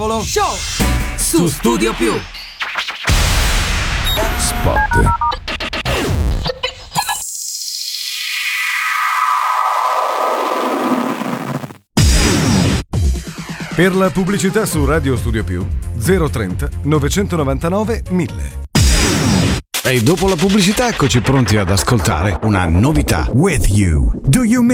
Show su Studio Più. Spot. Per la pubblicità su Radio Studio Più 030 999 1000. E dopo la pubblicità eccoci pronti ad ascoltare una novità. With you. Do you